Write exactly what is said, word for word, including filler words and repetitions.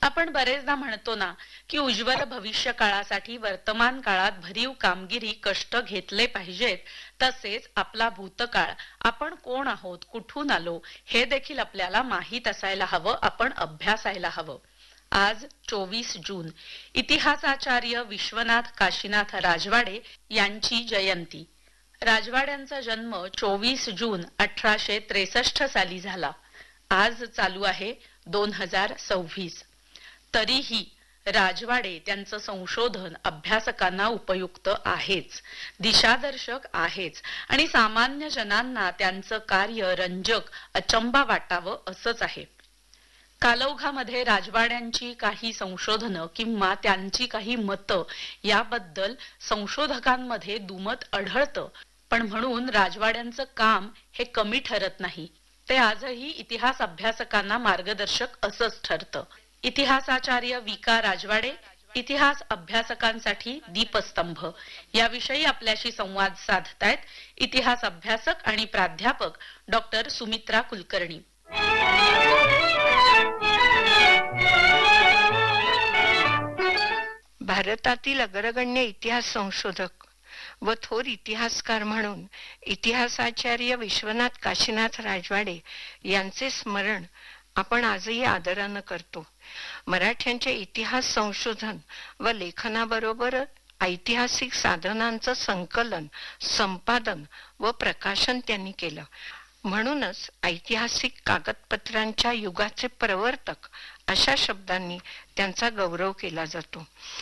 आपण बरेचदा म्हणतो ना की उज्ज्वल भविष्य काळासाठी वर्तमान काळात भरीव कामगिरी कष्ट घेतले पाहिजेत, तसेच आपला भूतकाळ, आपण कोण आहोत, कुठून आलो हे देखील आपल्याला माहीत असायला हवं, आपण अभ्यासायला हवं. आज चोवीस जून, इतिहासाचार्य विश्वनाथ काशीनाथ राजवाडे यांची जयंती. राजवाड्यांचा जन्म चोवीस जून अठराशे त्रेसष्ट साली झाला. आज चालू आहे दोन हजार सव्वीस. तरीही राजवाडे त्यांचं संशोधन अभ्यासकांना उपयुक्त आहेच, दिशादर्शक आहेच आणि सामान्य जनांना त्यांचं कार्य रंजक, अचंबा वाटावं असंच आहे. कालौघामध्ये राजवाड्यांची काही संशोधनं किंवा त्यांची काही मतं याबद्दल संशोधकांमध्ये दुमत आढळतं, पण म्हणून राजवाड्यांचं काम हे कमी ठरत नाही. ते आजही इतिहास अभ्यासकांना मार्गदर्शक असंच ठरतं. इतिहासाचार्य विका राजवाडे, इतिहास अभ्यासकांसाठी दीपस्तंभ, याविषयी आपल्याशी संवाद साधतायत इतिहास अभ्यासक आणि प्राध्यापक डॉक्टर सुमित्रा कुलकर्णी. भारतातील अग्रगण्य इतिहास संशोधक व थोर इतिहासकार म्हणून इतिहासाचार्य विश्वनाथ काशीनाथ राजवाडे यांचे स्मरण आपण आजही आदरानं करतो. मराठ्यांच्या इतिहास संशोधन व लेखनाबरोबर ऐतिहासिक साधनांचं संकलन, संपादन व प्रकाशन त्यांनी केलं. म्हणूनच ऐतिहासिक कागदपत्रांच्या युगाचे प्रवर्तक अशा शब्दांनी त्यांचा गौरव केला जातो.